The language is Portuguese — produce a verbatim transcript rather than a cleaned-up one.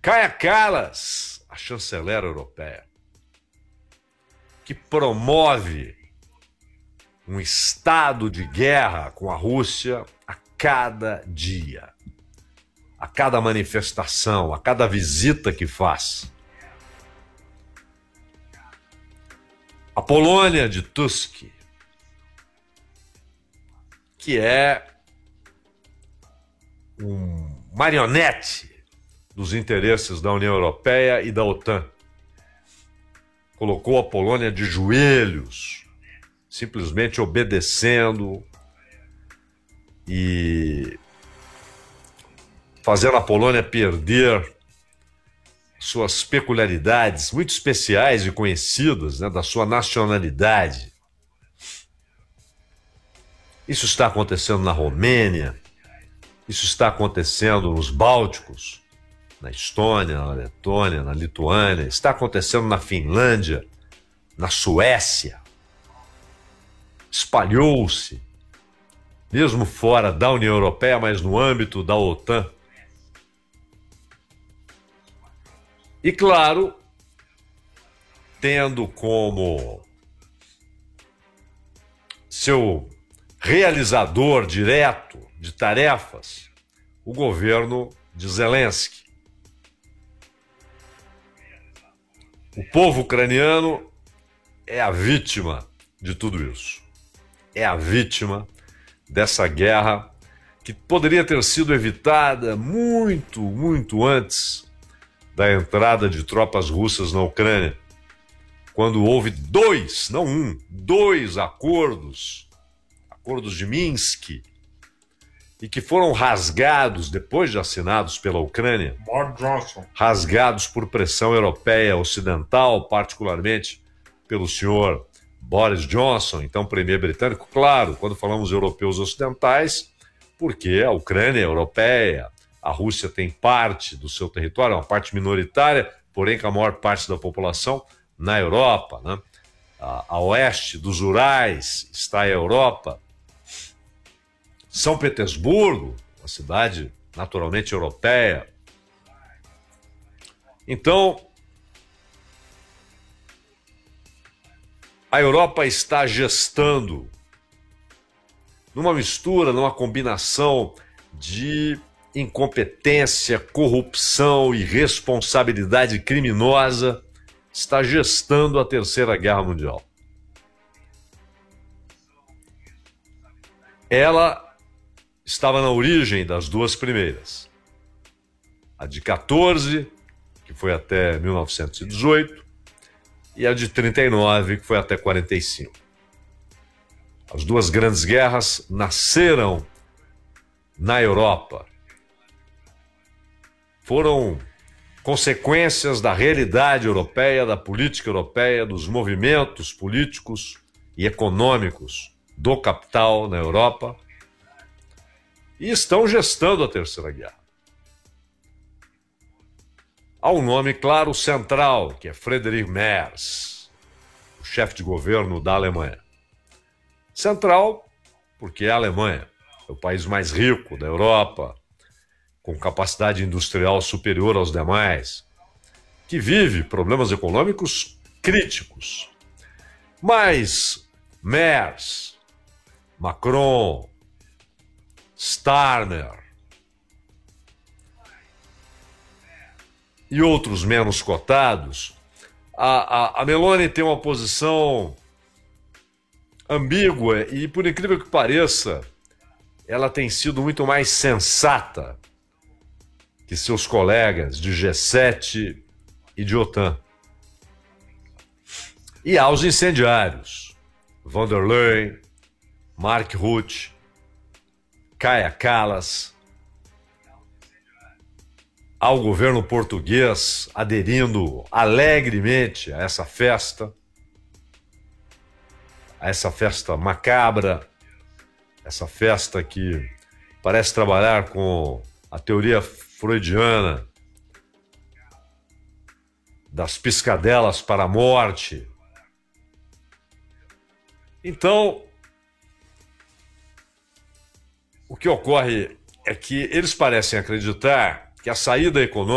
Kaja Kallas, a chanceler europeia, que promove um estado de guerra com a Rússia a cada dia, a cada manifestação, a cada visita que faz. A Polônia de Tusk, que é um marionete dos interesses da União Europeia e da OTAN, colocou a Polônia de joelhos, simplesmente obedecendo e fazendo a Polônia perder suas peculiaridades muito especiais e conhecidas, né, da sua nacionalidade. Isso está acontecendo na Romênia, isso está acontecendo nos Bálticos, na Estônia, na Letônia, na Lituânia, está acontecendo na Finlândia, na Suécia. Espalhou-se, mesmo fora da União Europeia, mas no âmbito da OTAN. E claro, tendo como seu realizador direto de tarefas o governo de Zelensky. O povo ucraniano é a vítima de tudo isso. É a vítima dessa guerra que poderia ter sido evitada muito, muito antes da entrada de tropas russas na Ucrânia, quando houve dois, não um, dois acordos, acordos de Minsk, e que foram rasgados, depois de assinados pela Ucrânia, rasgados por pressão europeia ocidental, particularmente pelo senhor Boris Johnson, então premier britânico. Claro, quando falamos europeus ocidentais, porque a Ucrânia é europeia, a Rússia tem parte do seu território, uma parte minoritária, porém com a maior parte da população na Europa, né? A, a oeste dos Urais está a Europa. São Petersburgo, uma cidade naturalmente europeia. Então, a Europa está gestando, numa mistura, numa combinação de incompetência, corrupção e responsabilidade criminosa, está gestando a Terceira Guerra Mundial. Ela estava na origem das duas primeiras. A de quatorze, que foi até mil novecentos e dezoito, e a de trinta e nove, que foi até quarenta e cinco. As duas grandes guerras nasceram na Europa. Foram consequências da realidade europeia, da política europeia, dos movimentos políticos e econômicos do capital na Europa, e estão gestando a Terceira Guerra. Há um nome, claro, central, que é Friedrich Merz, o chefe de governo da Alemanha. Central porque é a Alemanha, é o país mais rico da Europa, com capacidade industrial superior aos demais, que vive problemas econômicos críticos. Mas Merz, Macron, Starmer e outros menos cotados, a, a, a Meloni tem uma posição ambígua e, por incrível que pareça, ela tem sido muito mais sensata que seus colegas de G sete e de OTAN. E há os incendiários, von der Leyen, Mark Rutte, Kaja Kallas, ao governo português aderindo alegremente a essa festa, a essa festa macabra, essa festa que parece trabalhar com a teoria freudiana das piscadelas para a morte. Então, o que ocorre é que eles parecem acreditar que a saída econômica